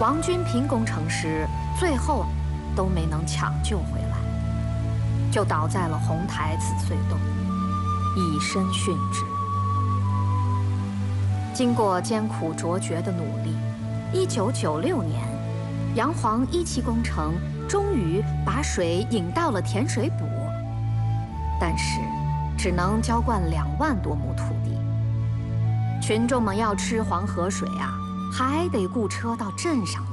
王君平工程师最后都没能抢救回来，就倒在了红台子隧洞，以身殉职。经过艰苦卓绝的努力，1996年，杨黄1期工程终于把水引到了甜水补，但是只能浇灌2万多亩土地。群众们要吃黄河水啊，还得雇车到镇上